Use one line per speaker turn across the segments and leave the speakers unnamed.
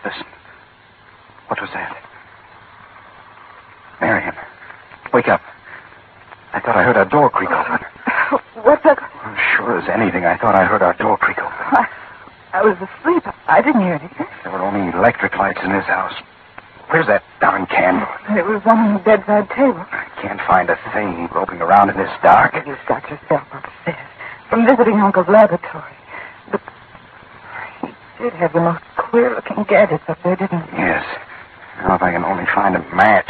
Listen. What was that? Marion, wake up. I thought I heard our door creak open.
What's that?
Sure as anything, I thought I heard our door creak open.
I was asleep. I didn't hear anything.
There were only electric lights in this house. Where's that darn candle?
It was on the bedside table.
I can't find a thing groping around in this dark.
You've got yourself upstairs from visiting Uncle's laboratory. But he did have the most queer-looking gadgets up there, didn't he?
Yes. Now, if I can only find a match.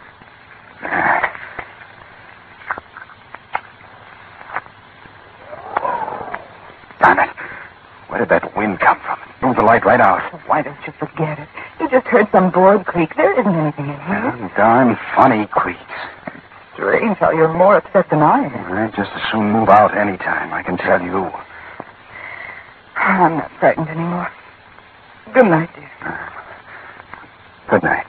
Darn it. Where did that wind come from? It blew the light right out.
Why don't you forget it? You just heard some board creak. There isn't anything in here.
Darn funny creaks.
Strange how you're more upset than I am.
I'd just as soon move out any time, I can tell you.
I'm not frightened anymore. Good night, dear.
Good night.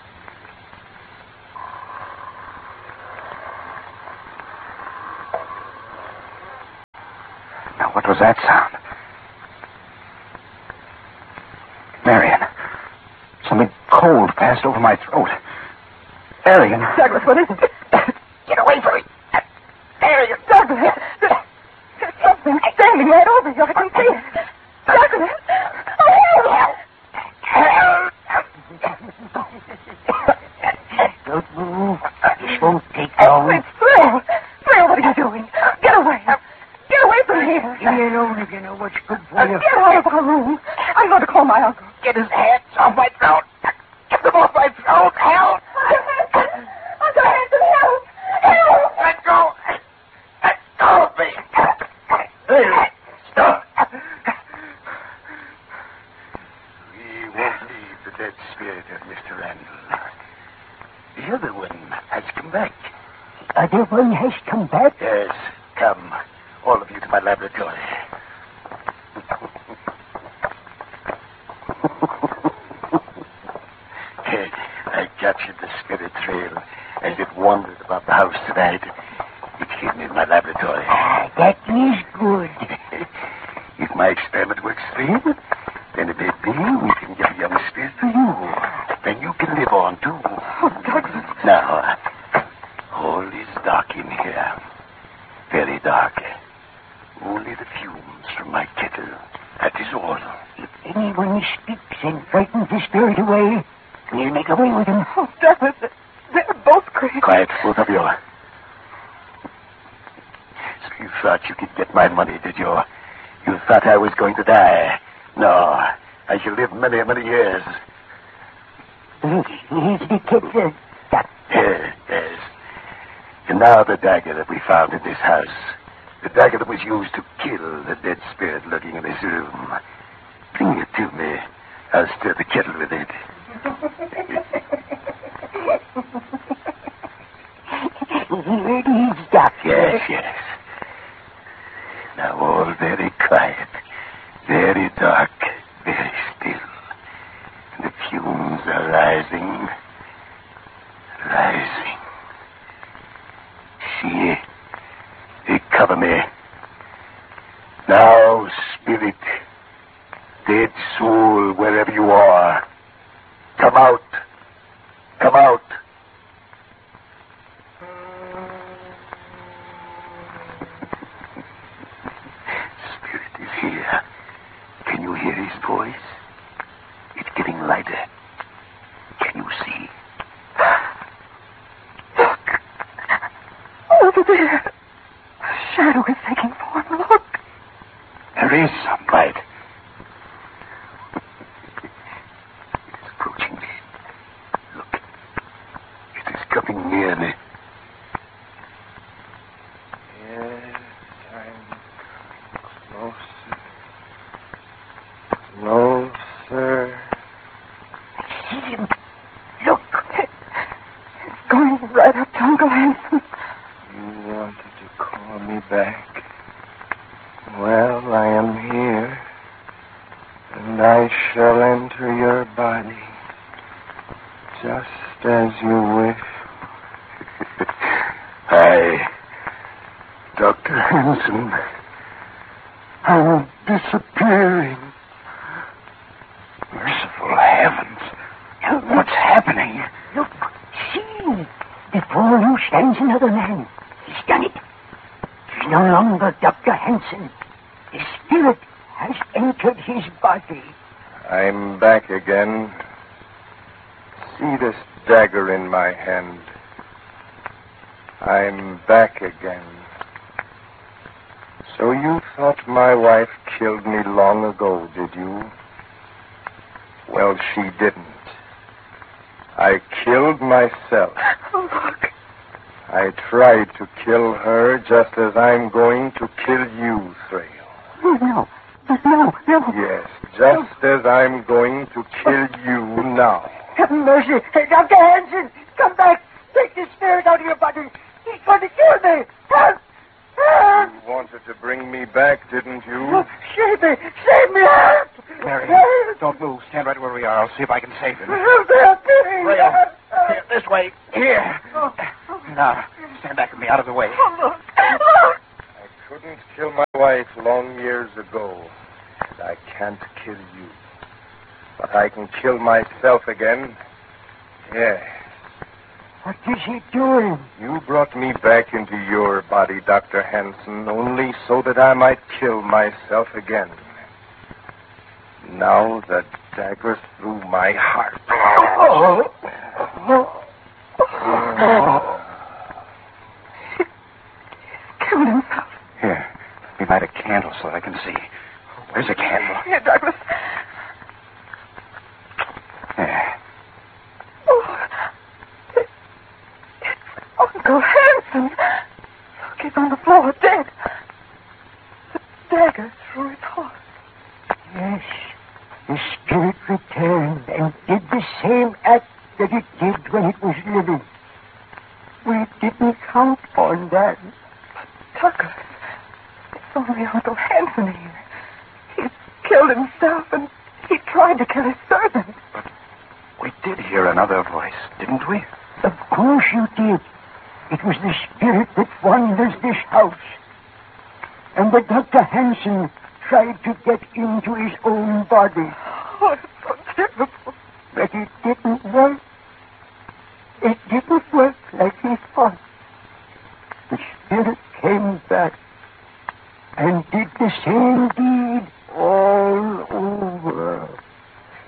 Now, what was that sound? Marion. Something cold passed over my throat. Marion.
Douglas, what is it?
Get away from me.
Marion. Douglas. There's something standing right over you. I can see it. Douglas. Oh, help.
Don't move. This won't take
Oh,
long.
it's Thrill. Thrill, what are you doing? Get away. Get away from here.
Leave me alone if you know what's good for you.
Get out of our room. I'm going to call my uncle.
Get his hands off my throat. Get them off my throat. Help!
Uncle Hanson, help! Help!
Let go! Let go of me! Hey, stop! We won't leave the dead spirit of Mr. Randall. The other one has come back. The other one has come back? Yes. Come, all of you, to my laboratory. Ted, I captured the spirit trail as it wandered about the house tonight. It's hidden in my laboratory. That is good. If my experiment works for him, then it may be we can give a young spirit to you. Then you can live on, too.
Oh, Douglas.
Now, all is dark in here. Very dark. Only the fumes from my kettle. That is all. If anyone speaks and frightens the spirit away, we'll make away with him.
Oh, Douglas, they're both crazy.
Quiet, both of you. So you thought you could get my money, did you? You thought I was going to die. No, I shall live many, many years. Here's the kettle. Yes. And now the dagger that we found in this house. The dagger that was used to kill the dead spirit lurking in this room. Bring it to me. I'll stir the kettle with it. Yes. Now all very quiet, very dark, very still. And the fumes are rising. See, they cover me. Now, spirit, dead soul, wherever you are, come out. Come out. Spirit is here. Can you hear his voice? It's getting lighter. Can you see?
Over there. A shadow is taking form. Look.
There is some light.
It's approaching me. Look. It is coming near me.
Yes, I'm closer. Closer.
I see him. Look. It's going right up to Uncle Hanson.
You wanted to call me back. Well, I am here, and I shall enter your body, just as you wish.
Dr. Hanson, I'm disappearing.
Merciful heaven.
stands another man. He's done it. He's no longer Dr. Hansen. The spirit has entered his body.
I'm back again. See this dagger in my hand. I'm back again. So you thought my wife killed me long ago, did you? Well, she didn't. I killed myself.
Oh, look.
I tried to kill her just as I'm going to kill you, Thrail.
Oh, no. No.
Yes, just as I'm going to kill you now.
Have mercy. Hey, Dr. Hansen, come back. Take the spirit out of your body. He's going to kill me. Help! Help!
You wanted to bring me back, didn't you?
Oh, save me. Save me. Help!
Mary,
Help!
don't move. Stand right where we are. I'll see if I can save him.
Help! Help me.
Rail.
Help!
Here, this way. Here.
Oh.
Now, stand back with me, out of the way.
Oh, look. Look.
I couldn't kill my wife long years ago. And I can't kill you. But I can kill myself again. Yes.
What is he doing?
You brought me back into your body, Dr. Hansen, only so that I might kill myself again. Now the dagger through my heart.
Oh.
Killed himself.
Here, let me light a candle so that I can see. Where's a candle?
Here, Douglas.
There.
Oh, it's Uncle Hansen. Look, he's on the floor, dead. The dagger through his heart.
Yes. The spirit returned and did the same act that it did when it was living. We didn't count on that.
Douglas, it's only Uncle Hansen here. He's killed himself and he tried to kill his servant.
We did hear another voice, didn't we?
Of course you did. It was the spirit that wanders this house. And that Dr. Hansen tried to get into his own body.
Oh, it's so terrible.
But it didn't work. It didn't work like he thought.